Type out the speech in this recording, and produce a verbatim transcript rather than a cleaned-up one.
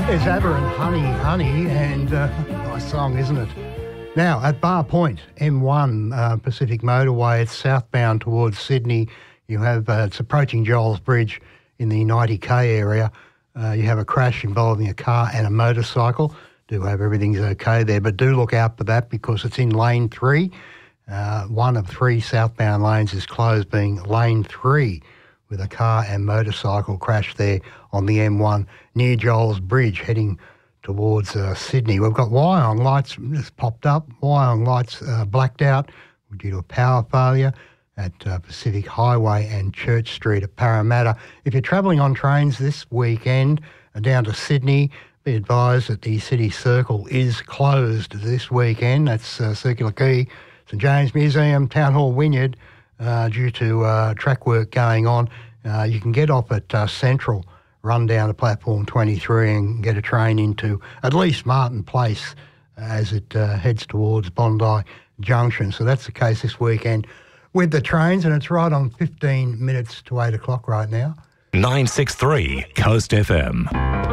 There's Aber and Honey, Honey, and uh, nice song, isn't it? Now, at Bar Point, M one uh, Pacific Motorway, it's southbound towards Sydney. You have, uh, it's approaching Joel's Bridge in the ninety K area. Uh, you have a crash involving a car and a motorcycle. Do hope everything's okay there, but do look out for that because it's in lane three. Uh, one of three southbound lanes is closed, being lane three, with a car and motorcycle crash there on the M one near Joel's Bridge heading towards uh, Sydney. We've got Wyong lights just popped up. Wyong lights uh, blacked out due to a power failure at uh, Pacific Highway and Church Street at Parramatta. If you're travelling on trains this weekend uh, down to Sydney, be advised that the City Circle is closed this weekend. That's uh, Circular Quay, St James Museum, Town Hall Wynyard, uh, due to uh, track work going on. Uh, you can get off at uh, Central, run down to platform twenty-three and get a train into at least Martin Place uh, as it uh, heads towards Bondi Junction. So that's the case this weekend with the trains, and it's right on fifteen minutes to eight o'clock right now. nine six three Coast F M.